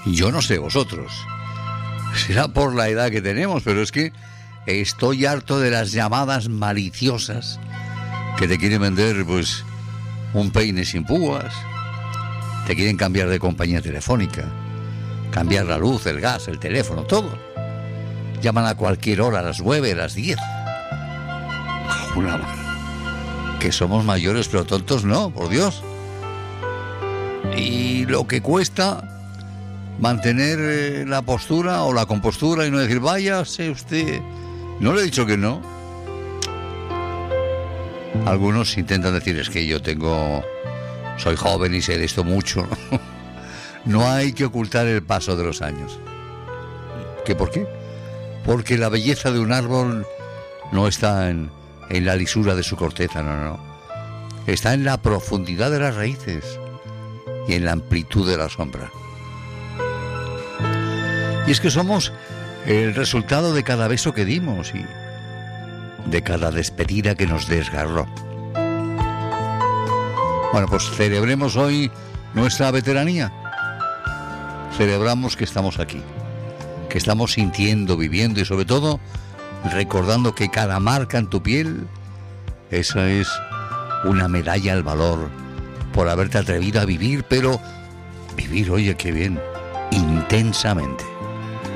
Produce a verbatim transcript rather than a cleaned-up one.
Yo no sé vosotros, será por la edad que tenemos, pero es que estoy harto de las llamadas maliciosas que te quieren vender, pues, un peine sin púas, te quieren cambiar de compañía telefónica, cambiar la luz, el gas, el teléfono, todo. Llaman a cualquier hora, a las nueve, a las diez. Una... que somos mayores pero tontos no, por Dios. Y lo que cuesta mantener eh, la postura o la compostura y no decir, váyase usted. No le he dicho que no. Algunos intentan decir, es que yo tengo... soy joven y sé de esto mucho. No hay que ocultar el paso de los años. ¿Qué por qué? Porque la belleza de un árbol no está en, en la lisura de su corteza, no, no. Está en la profundidad de las raíces y en la amplitud de la sombra. Y es que somos el resultado de cada beso que dimos y de cada despedida que nos desgarró. Bueno, pues celebremos hoy nuestra veteranía. Celebramos que estamos aquí, que estamos sintiendo, viviendo y sobre todo recordando que cada marca en tu piel, esa es una medalla al valor por haberte atrevido a vivir, pero vivir, oye, qué bien, intensamente.